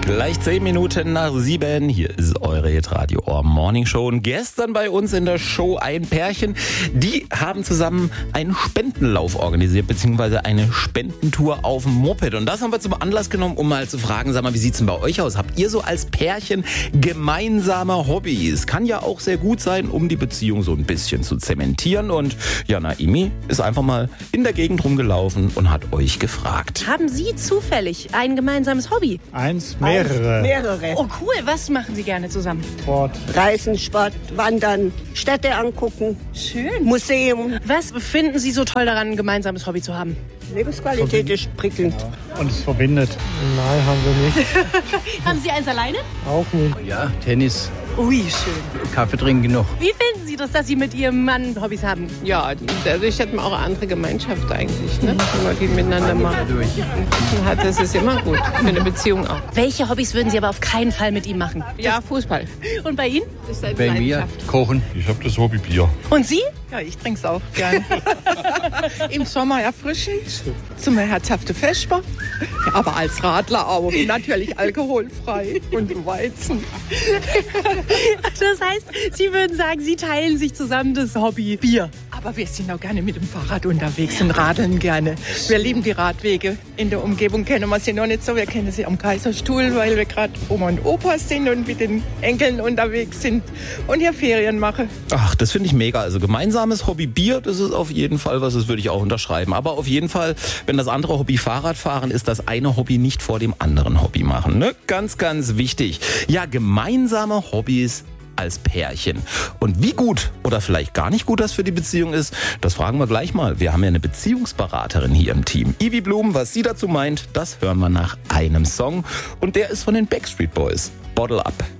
Gleich 10 Minuten nach 7. Hier ist eure Hitradio Ohr Morning Show. Und gestern bei uns in der Show ein Pärchen, die haben zusammen einen Spendenlauf organisiert, beziehungsweise eine Spendentour auf dem Moped. Und das haben wir zum Anlass genommen, um mal zu fragen, sag mal, wie sieht's denn bei euch aus? Habt ihr so als Pärchen gemeinsame Hobbys? Kann ja auch sehr gut sein, um die Beziehung so ein bisschen zu zementieren. Und ja, Naimi ist einfach mal in der Gegend rumgelaufen und hat euch gefragt. Haben Sie zufällig ein gemeinsames Hobby? Mehrere. Oh cool, was machen Sie gerne zusammen? Sport. Reisen, Sport, Wandern, Städte angucken, Schön. Museum. Was finden Sie so toll daran, ein gemeinsames Hobby zu haben? Lebensqualität ist prickelnd. Und es verbindet. Nein, haben wir nicht. Haben Sie eins alleine? Auch nicht. Ja, Tennis, Ui, schön. Kaffee trinken noch. Wie finden Sie das, dass Sie mit Ihrem Mann Hobbys haben? Ja, dadurch hat man auch eine andere Gemeinschaft eigentlich, ne? Wenn man viel miteinander macht. Das ist immer gut, für eine Beziehung auch. Welche Hobbys würden Sie aber auf keinen Fall mit ihm machen? Ja, Fußball. Und bei Ihnen? Das ist eine Bei mir Leidenschaft. kochen. Ich habe das Hobby Bier. Und Sie? Ja, ich trinke es auch gern. Im Sommer erfrischend, zum herzhafte Vesper, aber als Radler auch. Natürlich alkoholfrei und Weizen. Das heißt, Sie würden sagen, Sie teilen sich zusammen das Hobby Bier. Aber wir sind auch gerne mit dem Fahrrad unterwegs und radeln gerne. Wir lieben die Radwege. In der Umgebung kennen wir sie noch nicht so. Wir kennen sie am Kaiserstuhl, weil wir gerade Oma und Opa sind und mit den Enkeln unterwegs sind und hier Ferien machen. Ach, das finde ich mega. Also gemeinsames Hobby Bier, das ist auf jeden Fall was, das würde ich auch unterschreiben. Aber auf jeden Fall, wenn das andere Hobby Fahrradfahren ist, das eine Hobby nicht vor dem anderen Hobby machen. Ne? Ganz, ganz wichtig. Ja, gemeinsame Hobbys als Pärchen. Und wie gut oder vielleicht gar nicht gut das für die Beziehung ist, das fragen wir gleich mal. Wir haben ja eine Beziehungsberaterin hier im Team. Ivy Blum, was sie dazu meint, das hören wir nach einem Song. Und der ist von den Backstreet Boys. Bottle Up.